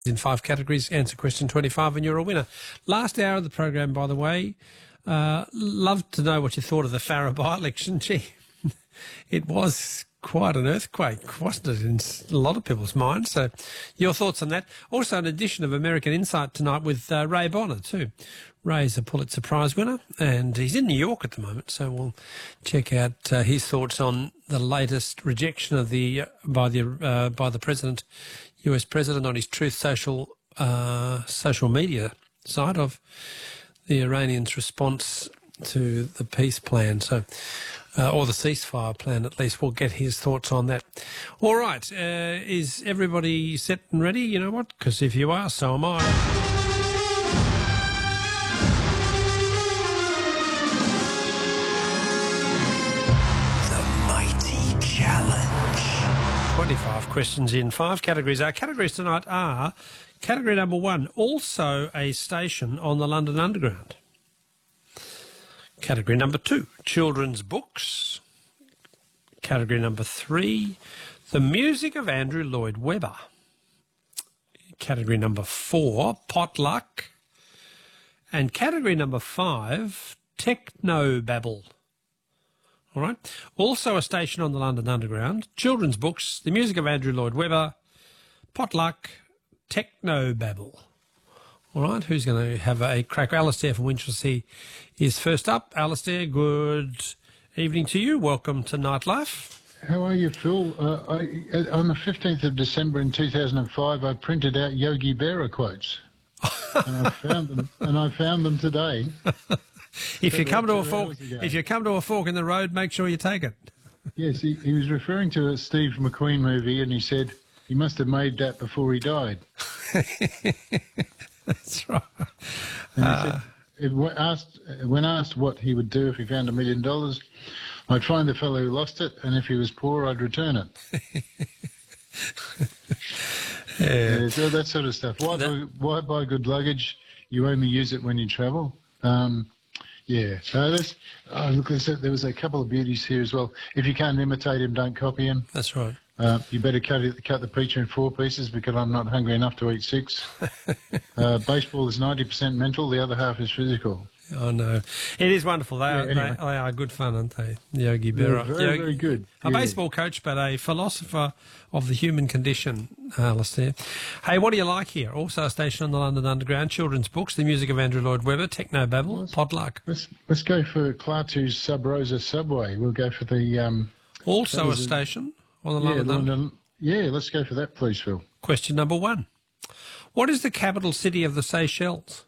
in 5 categories. Answer question 25 and you're a winner. Last hour of the program, by the way. Love to know what you thought of the Farrer by-election. Gee, it was quite an earthquake, wasn't it, in a lot of people's minds? So your thoughts on that. Also, an edition of American Insight tonight with Ray Bonner too. Ray's a Pulitzer Prize winner and he's in New York at the moment, so we'll check out his thoughts on the latest rejection of by the president, US president, on his Truth Social social media site of the Iranians' response to the peace plan. So. Or the ceasefire plan, at least. We'll get his thoughts on that. All right. Is everybody set and ready? You know what? Because if you are, so am I. The Mighty Challenge. 25 questions in 5 categories. Our categories tonight are category number 1, also a station on the London Underground. Category number 2, children's books. Category number 3, the music of Andrew Lloyd Webber. Category number 4, potluck. And category number 5, technobabble. All right. Also a station on the London Underground, children's books, the music of Andrew Lloyd Webber, potluck, technobabble. All right, who's going to have a crack? Alistair from Winchelsea is first up. Alistair, good evening to you. Welcome to Nightlife. How are you, Phil? On the 15th of December in 2005, I printed out Yogi Berra quotes, and I found them today. If you come to a fork in the road, make sure you take it. Yes, he was referring to a Steve McQueen movie, and he said he must have made that before he died. That's right. And he said, when asked what he would do if he found $1 million, I'd find the fellow who lost it, and if he was poor, I'd return it. Yeah, so that sort of stuff. Why buy good luggage? You only use it when you travel. Yeah, so look, there was a couple of beauties here as well. If you can't imitate him, don't copy him. That's right. You better cut the pizza in 4 pieces because I'm not hungry enough to eat 6. Baseball is 90% mental, the other half is physical. Oh, no. It is wonderful. They are good fun, aren't they? Yogi Berra. Very, very good. A baseball coach, but a philosopher of the human condition, Alistair. Hey, what do you like here? Also a station on the London Underground, children's books, the music of Andrew Lloyd Webber, technobabble, potluck. Let's go for Klaatu's Sub Rosa Subway. We'll go for the... also a station on the London Underground. Yeah, let's go for that, please, Phil. Question number 1. What is the capital city of the Seychelles?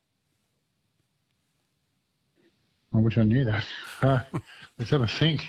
I wish I knew that. Let's have a think.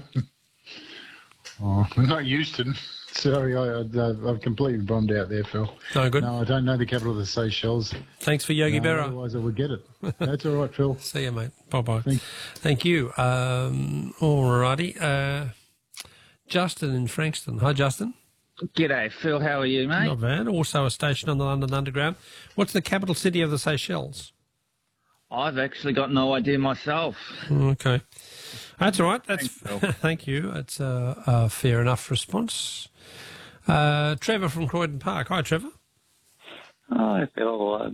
Not Houston. Sorry, I've completely bombed out there, Phil. No, good. No, I don't know the capital of the Seychelles. Thanks for Yogi Berra. Otherwise I would get it. That's all right, Phil. See you, mate. Bye-bye. Thank you. All righty. Justin in Frankston. Hi, Justin. G'day, Phil. How are you, mate? Not bad. Also a station on the London Underground. What's the capital city of the Seychelles? I've actually got no idea myself. Okay. That's all right. That's Thanks, thank you. That's a fair enough response. Trevor from Croydon Park. Hi, Trevor. Hi, Phil.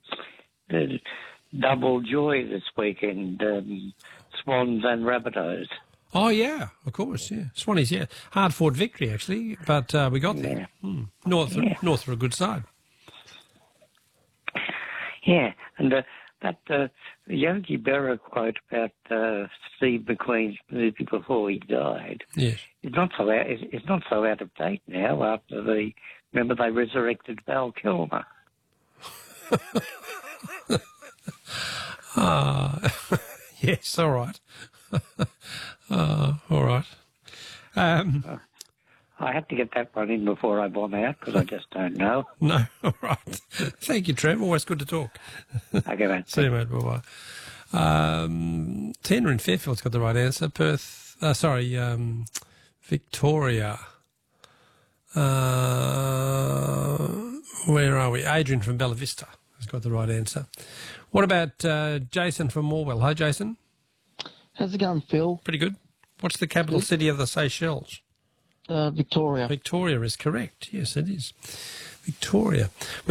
Double joy this weekend, Swans and Rabbitohs. Oh, yeah, of course, yeah. Swannies, yeah. Hard-fought victory, actually, but we got there. Yeah. North are a good side. Yeah, and that Yogi Berra quote about Steve McQueen's movie before he died. Yes. It's not so out of date now. After remember they resurrected Val Kilmer. Yes, all right. All right. I had to get that one in before I bomb out because I just don't know. No, all right. Thank you, Trev. Always good to talk. Okay, mate. See you, mate. Bye-bye. Tina in Fairfield's got the right answer. Victoria. Where are we? Adrian from Bella Vista has got the right answer. What about Jason from Morwell? Hi, Jason. How's it going, Phil? Pretty good. What's the capital city of the Seychelles? Victoria. Victoria is correct. Yes, it is. Victoria.